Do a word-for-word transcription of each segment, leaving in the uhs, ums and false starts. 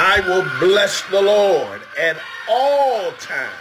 I will bless the Lord at all times.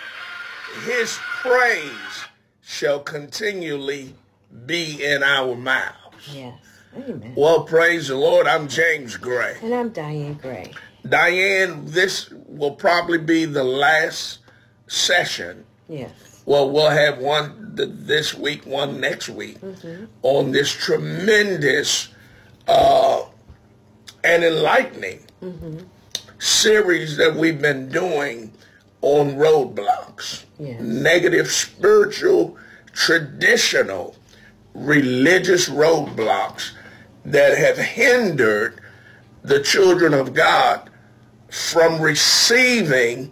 His praise shall continually be in our mouths. Yes. Amen. Well, praise the Lord. I'm James Gray. And I'm Diane Gray. Diane, this will probably be the last session. Yes. Well, we'll have one th- this week, one next week, mm-hmm. on this tremendous uh, and enlightening mm-hmm. series that we've been doing on roadblocks. Yes. Negative spiritual, traditional, religious roadblocks that have hindered the children of God from receiving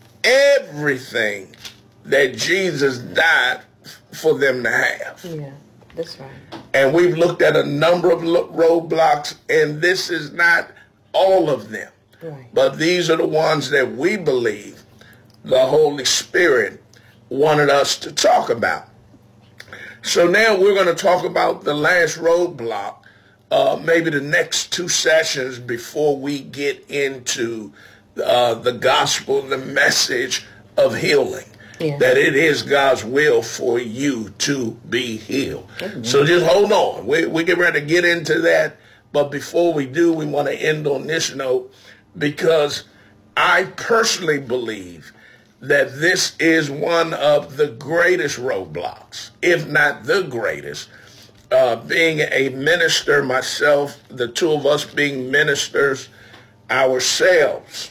everything that Jesus died for them to have. Yeah, that's right. And we've looked at a number of lo- roadblocks, and this is not all of them. Right. But these are the ones that we believe the Holy Spirit wanted us to talk about. So now we're going to talk about the last roadblock, uh, maybe the next two sessions before we get into uh, the gospel, the message of healing. Yeah. That it is God's will for you to be healed. Mm-hmm. So just hold on. We, we get ready to get into that. But before we do, we want to end on this note, because I personally believe that this is one of the greatest roadblocks, if not the greatest. Uh, being a minister myself, the two of us being ministers ourselves,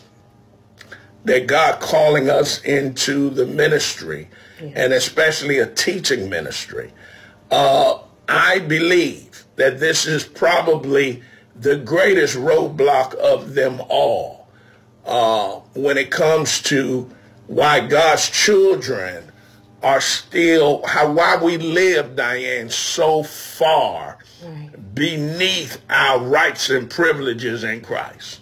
that God calling us into the ministry, yeah. and especially a teaching ministry. Uh, I believe that this is probably the greatest roadblock of them all uh, when it comes to why God's children are still, how why we live, Diane, so far right. beneath our rights and privileges in Christ.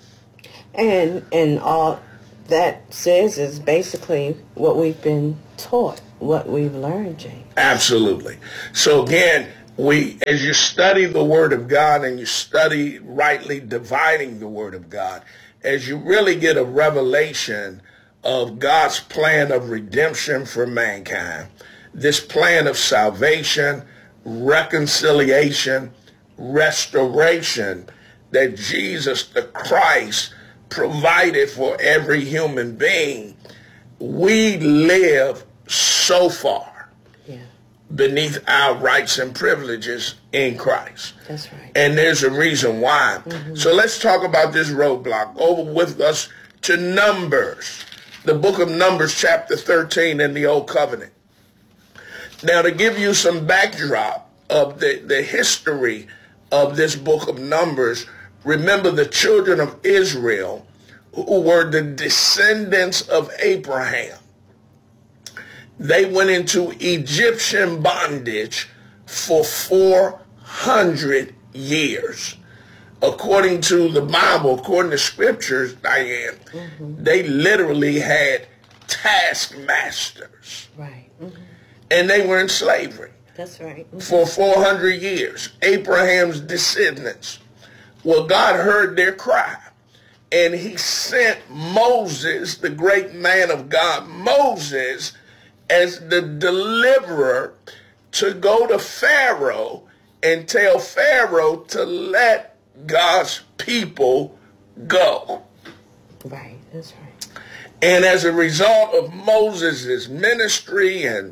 And and all that says is basically what we've been taught, what we've learned, James. Absolutely. So again, we, as you study the Word of God and you study rightly dividing the Word of God, as you really get a revelation of God's plan of redemption for mankind, this plan of salvation, reconciliation, restoration that Jesus the Christ provided for every human being, we live so far yeah. beneath our rights and privileges in Christ. That's right. And there's a reason why. Mm-hmm. So let's talk about this roadblock. Go with us to Numbers, the book of Numbers, chapter thirteen in the Old Covenant. Now, to give you some backdrop of the, the history of this book of Numbers, remember the children of Israel, who were the descendants of Abraham. They went into Egyptian bondage for four hundred years. According to the Bible, according to scriptures, Diane, mm-hmm. they literally had taskmasters. Right. Mm-hmm. And they were in slavery. That's right. Mm-hmm. For four hundred years. Abraham's descendants. Well, God heard their cry, and he sent Moses, the great man of God, Moses, as the deliverer to go to Pharaoh and tell Pharaoh to let God's people go. Right, that's right. And as a result of Moses' ministry and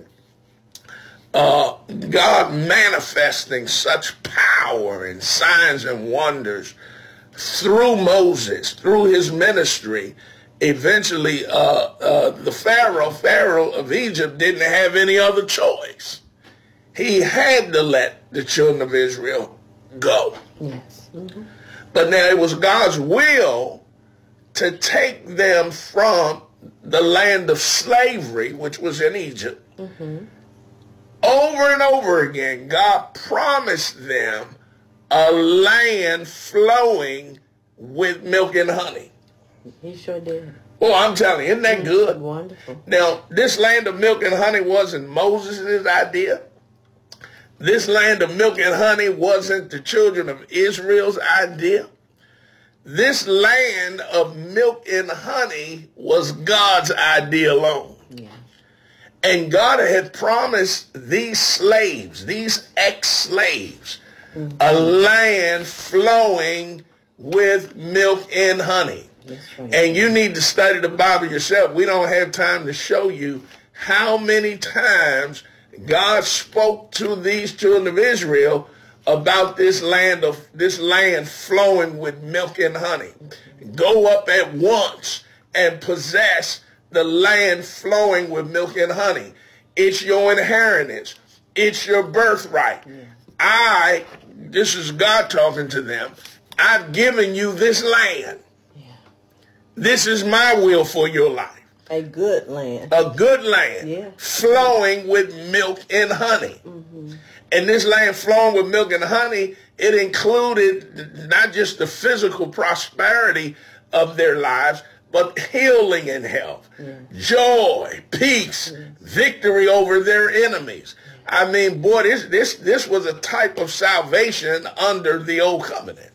uh, God manifesting such power and signs and wonders through Moses, through his ministry, eventually uh, uh, the Pharaoh, Pharaoh of Egypt didn't have any other choice. He had to let the children of Israel go. Yes. Mm-hmm. But now it was God's will to take them from the land of slavery, which was in Egypt. Mm-hmm. Over and over again, God promised them a land flowing with milk and honey. He sure did. Well, I'm telling you, isn't that good? Wonderful. Now, this land of milk and honey wasn't Moses' idea. This land of milk and honey wasn't the children of Israel's idea. this land of milk and honey was God's idea alone. Yeah. And God had promised these slaves, these ex-slaves, mm-hmm. a land flowing with milk and honey. That's right. And you need to study the Bible yourself. We don't have time to show you how many times God spoke to these children of Israel about this land of this land flowing with milk and honey. Go up at once and possess the land flowing with milk and honey. It's your inheritance. It's your birthright. Yeah. I, this is God talking to them, I've given you this land. Yeah. This is my will for your life. A good land. A good land. Yeah. Flowing with milk and honey. Mm-hmm. And this land flowing with milk and honey, it included not just the physical prosperity of their lives, but healing and health, yeah. joy, peace, yeah. victory over their enemies. Yeah. I mean, boy, this, this, this was a type of salvation under the old covenant.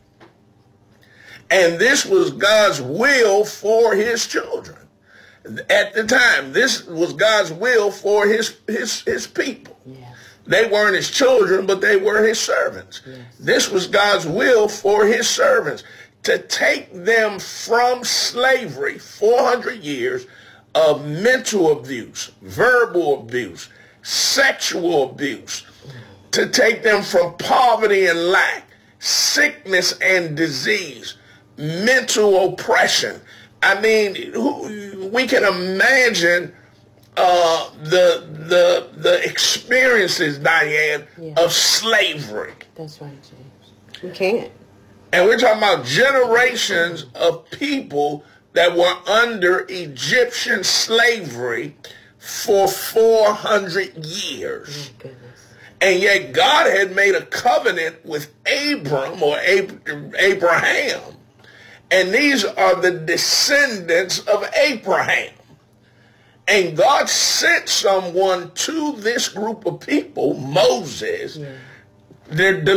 And this was God's will for his children. At the time, this was God's will for his, his, his people. Yeah. They weren't his children, but they were his servants. Yes. This was God's will for his servants, to take them from slavery, four hundred years of mental abuse, verbal abuse, sexual abuse, to take them from poverty and lack, sickness and disease, mental oppression. I mean, we can imagine Uh, the the the experiences, Diane, yeah. of slavery. That's right, James. We can't. And we're talking about generations of people that were under Egyptian slavery for four hundred years. Oh, goodness. And yet God had made a covenant with Abram or Ab- Abraham. And these are the descendants of Abraham. And God sent someone to this group of people, Moses, yeah. their